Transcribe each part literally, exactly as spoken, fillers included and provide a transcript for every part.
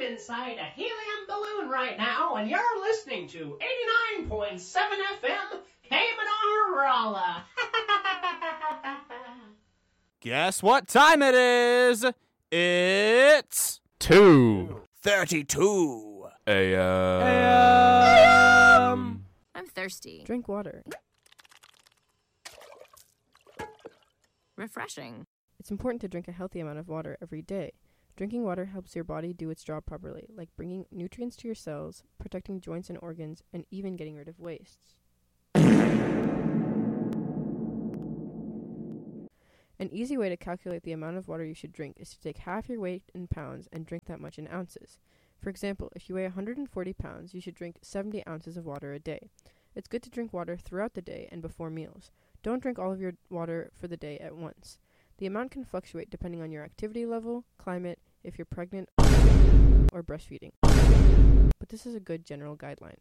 inside a helium balloon right now, and you're listening to eighty-nine point seven F M Cayman Rolla. Guess what time it is? It's two thirty-two a m I'm thirsty. Drink water. Refreshing. It's important to drink a healthy amount of water every day. Drinking water helps your body do its job properly, like bringing nutrients to your cells, protecting joints and organs, and even getting rid of wastes. An easy way to calculate the amount of water you should drink is to take half your weight in pounds and drink that much in ounces. For example, if you weigh one hundred forty pounds, you should drink seventy ounces of water a day. It's good to drink water throughout the day and before meals. Don't drink all of your water for the day at once. The amount can fluctuate depending on your activity level, climate, if you're pregnant, or breastfeeding. But this is a good general guideline.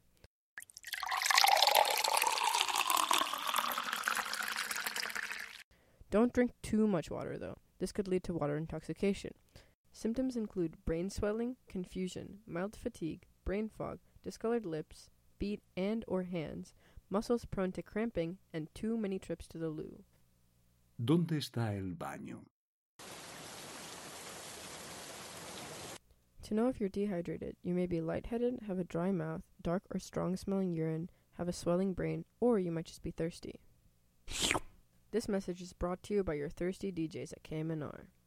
Don't drink too much water, though. This could lead to water intoxication. Symptoms include brain swelling, confusion, mild fatigue, brain fog, discolored lips, feet and or hands, muscles prone to cramping, and too many trips to the loo. ¿Dónde está el baño? To know if you're dehydrated, you may be lightheaded, have a dry mouth, dark or strong-smelling urine, have a swelling brain, or you might just be thirsty. This message is brought to you by your thirsty D Js at K M N R.